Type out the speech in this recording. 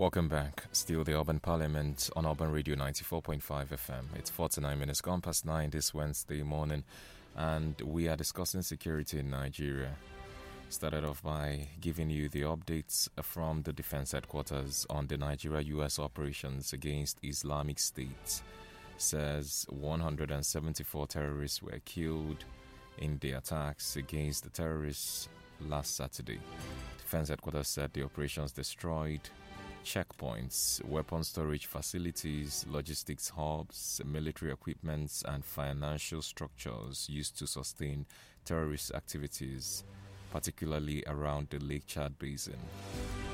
Welcome back. Still the Urban Parliament on Urban Radio 94.5 FM. It's 49 minutes gone past 9 this Wednesday morning, and we are discussing security in Nigeria. Started off by giving you the updates from the Defense Headquarters on the Nigeria-US operations against Islamic State. Says 174 terrorists were killed in the attacks against the terrorists last Saturday. Defense Headquarters said the operations destroyed checkpoints, weapon storage facilities, logistics hubs, military equipments, and financial structures used to sustain terrorist activities, particularly around the Lake Chad Basin.